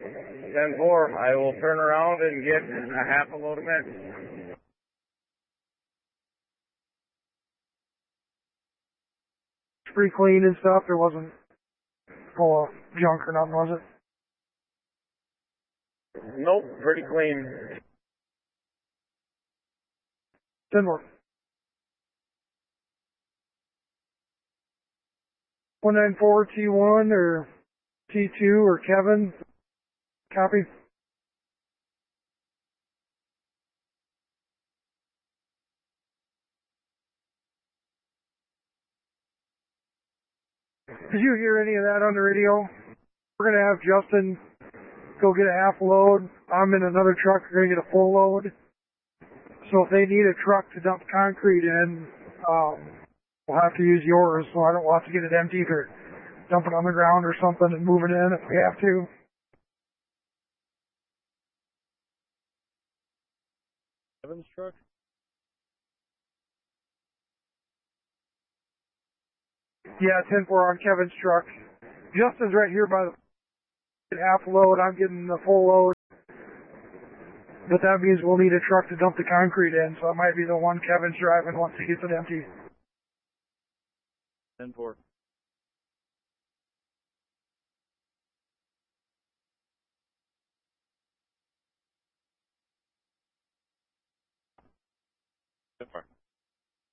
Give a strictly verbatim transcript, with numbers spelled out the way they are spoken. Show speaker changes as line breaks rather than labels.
ten four, I will turn around and get a half a load of mix.
Pretty clean and stuff. There wasn't full of junk or nothing, was it?
Nope, pretty clean.
ten four. one nine four T one or T two or Kevin. Copy. Did you hear any of that on the radio? We're going to have Justin go get a half load. I'm in another truck. We're going to get a full load. So if they need a truck to dump concrete in, um, we'll have to use yours. So I don't want to get it empty or dump it on the ground or something and move it in if we have to.
Kevin's truck?
Yeah, ten four on Kevin's truck. Justin's right here by the half load. I'm getting the full load. But that means we'll need a truck to dump the concrete in, so it might be the one Kevin's driving once he gets it empty.
ten four.